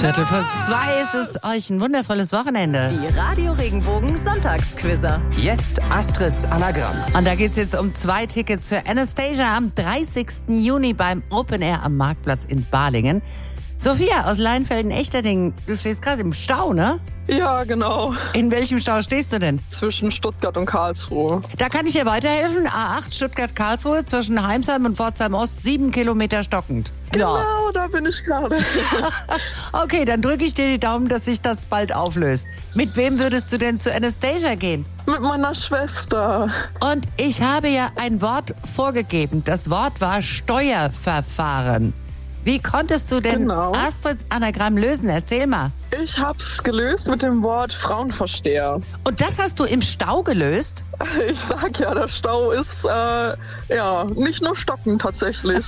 1:15 ist es. Euch ein wundervolles Wochenende. Die Radio Regenbogen Sonntagsquizzer. Jetzt Astrids Anagramm. Und da geht's jetzt um 2 Tickets für Anastasia am 30. Juni beim Open Air am Marktplatz in Balingen. Sophia aus Leinfelden-Echterdingen, du stehst gerade im Stau, ne? Ja, genau. In welchem Stau stehst du denn? Zwischen Stuttgart und Karlsruhe. Da kann ich dir weiterhelfen. A8 Stuttgart-Karlsruhe zwischen Heimsheim und Pforzheim-Ost, 7 Kilometer stockend. Genau, da bin ich gerade. Okay, dann drücke ich dir die Daumen, dass sich das bald auflöst. Mit wem würdest du denn zu Anastasia gehen? Mit meiner Schwester. Und ich habe ja ein Wort vorgegeben. Das Wort war Steuerverfahren. Wie konntest du denn Astrids Anagramm lösen? Erzähl mal. Ich hab's gelöst mit dem Wort Frauenversteher. Und das hast du im Stau gelöst? Ich sag ja, der Stau ist nicht nur stockend tatsächlich.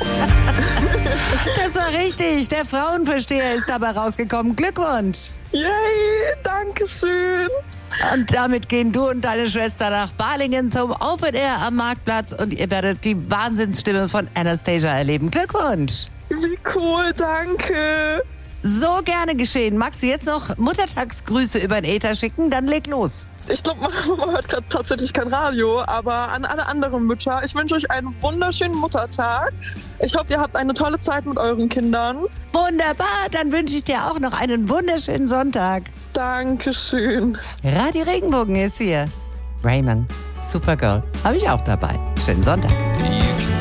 Das war richtig. Der Frauenversteher ist dabei rausgekommen. Glückwunsch. Yay, danke schön. Und damit gehen du und deine Schwester nach Balingen zum Open Air am Marktplatz und ihr werdet die Wahnsinnsstimme von Anastasia erleben. Glückwunsch. Wie cool, danke. So gerne geschehen. Magst du jetzt noch Muttertagsgrüße über den Äther schicken? Dann leg los. Ich glaube, man hört gerade tatsächlich kein Radio, aber an alle anderen Mütter, ich wünsche euch einen wunderschönen Muttertag. Ich hoffe, ihr habt eine tolle Zeit mit euren Kindern. Wunderbar, dann wünsche ich dir auch noch einen wunderschönen Sonntag. Dankeschön. Radio Regenbogen ist hier. Raymond, Supergirl, habe ich auch dabei. Schönen Sonntag.